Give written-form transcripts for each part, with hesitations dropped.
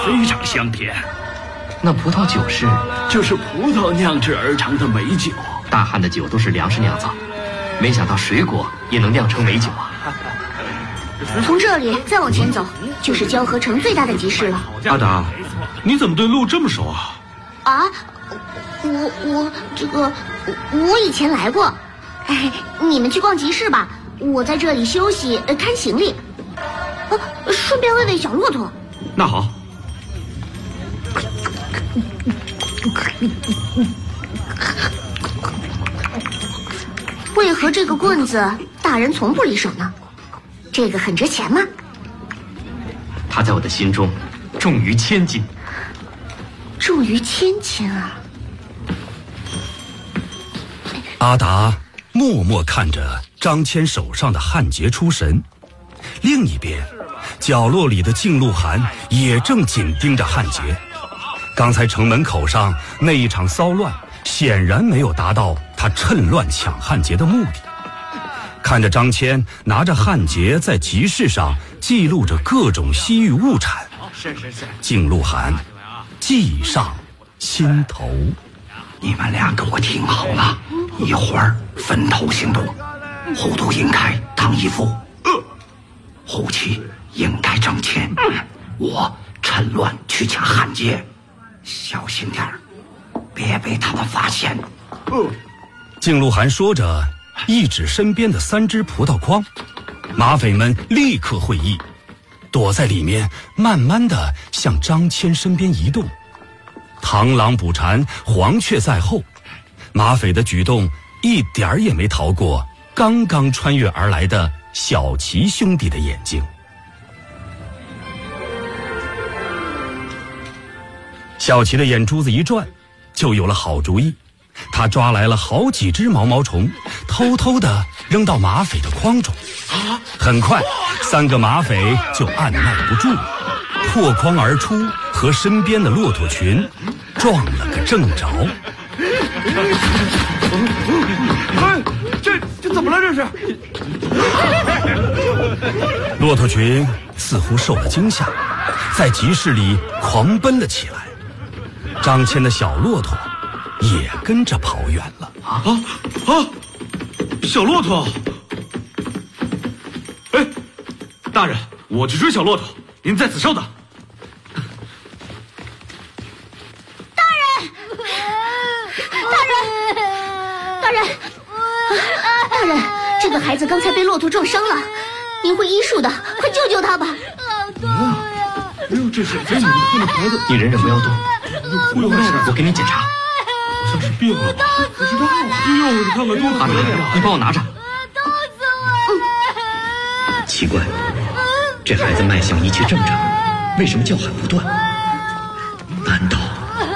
非常香甜。 那葡萄酒是？ 就是葡萄酿制而成的美酒。 大汉的酒都是粮食酿造，没想到水果也能酿成美酒啊！ 从这里再往前走，就是交河城最大的集市了。 阿达，你怎么对路这么熟啊？ 啊，我以前来过。哎，你们去逛集市吧，我在这里休息看行李，顺便喂喂小骆驼。 那好。 为何这个棍子大人从不离手呢？这个很值钱吗？ 它在我的心中重于千斤。 重于千斤啊！ 阿达默默看着张骞手上的汉节出神，另一边，角落里的靳鹿晗也正紧盯着汉节。刚才城门口上那一场骚乱，显然没有达到他趁乱抢汉节的目的。看着张骞拿着汉节在集市上记录着各种西域物产，靳鹿晗计上心头。 你们俩给我听好了，一会儿分头行动，糊涂引开唐义父，胡七引开张骞，我趁乱去抢汉节，小心点儿，别被他们发现。 靳鹿晗说着，一指身边的3只葡萄筐，马匪们立刻会意，躲在里面，慢慢地向张骞身边移动。螳螂捕蝉，黄雀在后，马匪的举动一点儿也没逃过刚刚穿越而来的小齐兄弟的眼睛。小齐的眼珠子一转，就有了好主意。他抓来了好几只毛毛虫，偷偷地扔到马匪的筐中。很快，3个马匪就按耐不住了，破筐而出，和身边的骆驼群撞了个正着。 哎，这怎么了？这是？ 骆驼群似乎受了惊吓，在集市里狂奔了起来。张骞的小骆驼也跟着跑远了。 小骆驼！哎，大人，我去追小骆驼，您在此稍等。 大人，这个孩子刚才被骆驼撞伤了，您会医术的，快救救他吧！ 好痛呀！哎呦，这是非你看的孩子， 你忍忍，不要动。 忽悠了， 我给你检查。 好像是病了吧？不知道。哎呦，你看看多可怜呀！ 你帮我拿着。 痛死我了！ 奇怪，这孩子脉象一切正常，为什么叫喊不断？难道？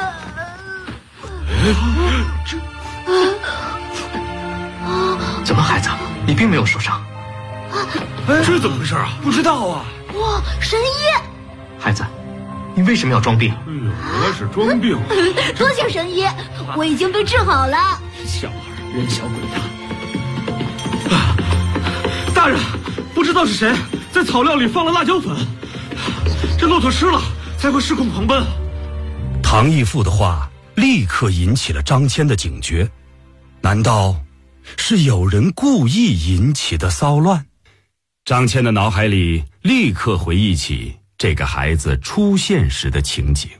怎么，孩子，你并没有受伤？ 这怎么回事啊？不知道啊。 哇，神医！ 孩子，你为什么要装病？ 哎呦，原来是装病。 多谢神医，我已经被治好了。 小孩人小鬼大。 大人，不知道是谁在草料里放了辣椒粉，这骆驼吃了才会失控狂奔。 唐义父的话立刻引起了张骞的警觉，难道是有人故意引起的骚乱？张骞的脑海里立刻回忆起这个孩子出现时的情景。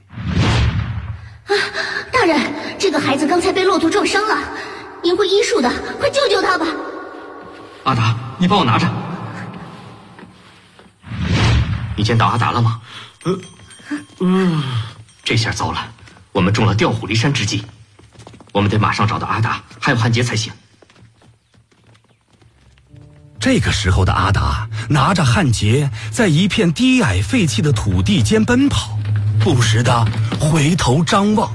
大人，这个孩子刚才被骆驼撞伤了，您会医术的，快救救他吧！ 阿达，你帮我拿着。你见到阿达了吗？这下糟了，我们中了调虎离山之计，我们得马上找到阿达还有汉杰才行。 这个时候的阿达拿着汉节在一片低矮废弃的土地间奔跑，不时地回头张望。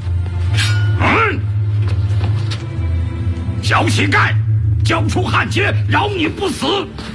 小乞丐，交出汉节，饶你不死！